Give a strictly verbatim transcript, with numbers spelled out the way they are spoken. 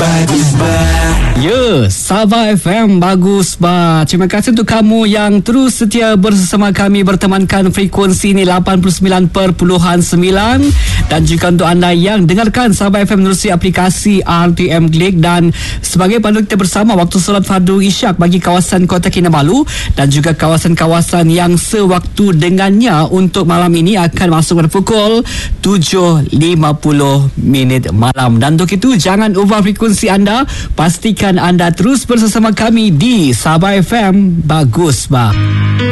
bagus bah. Ya, Sabah F M bagus bah. Terima kasih untuk kamu yang terus setia bersama kami, bertemankan frekuensi ini lapan puluh sembilan perpuluhan sembilan, dan juga untuk anda yang dengarkan Sabah F M melalui aplikasi R T M Click. Dan sebagai pandu kita bersama waktu solat fardu isyak bagi kawasan Kota Kinabalu dan juga kawasan-kawasan yang sewaktu dengannya untuk malam ini akan masuk pada pukul tujuh lima puluh minit malam. Dan untuk itu jangan ubah frekuensi anda, pastikan anda terus bersama kami di Sabah F M bagus bah.